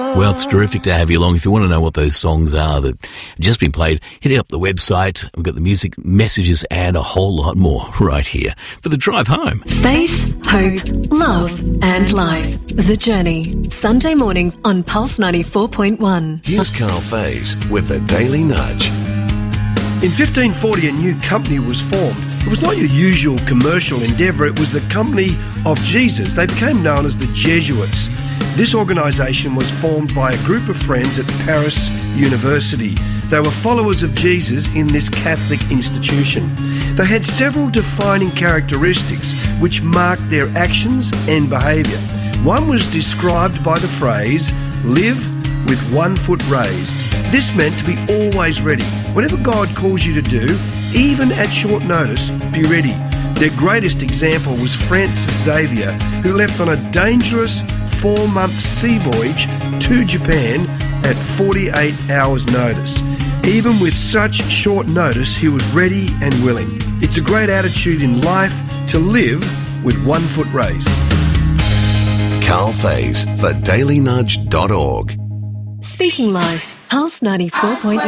Well, it's terrific to have you along. If you want to know what those songs are that have just been played, hit up the website. We've got the music, messages, and a whole lot more right here for the drive home. Faith, hope, love, and life. The Journey. Sunday morning on Pulse 94.1. Here's Carl Faze with the Daily Nudge. In 1540, a new company was formed. It was not your usual commercial endeavour, it was the Company of Jesus. They became known as the Jesuits. This organisation was formed by a group of friends at Paris University. They were followers of Jesus in this Catholic institution. They had several defining characteristics which marked their actions and behaviour. One was described by the phrase, live with 1 foot raised. This meant to be always ready. Whatever God calls you to do, even at short notice, be ready. Their greatest example was Francis Xavier, who left on a dangerous 4-month sea voyage to Japan at 48 hours' notice. Even with such short notice, he was ready and willing. It's a great attitude in life to live with 1 foot raised. Carl Faze for dailynudge.org. Speaking Life, Pulse 94.1.